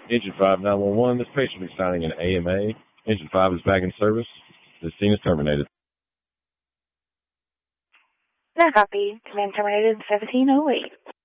Engine 5 911, this patient will be signing an AMA. Engine 5 is back in service. This scene is terminated. No copy. Command terminated 1708.